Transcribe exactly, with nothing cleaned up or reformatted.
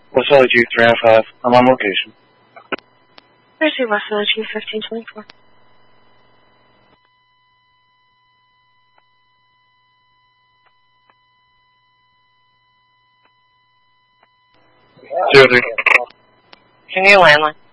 West Valley Chief three nine five. I'm on location. Thursday, West Valley Chief fifteen twenty-four. Zero three. Can you landline?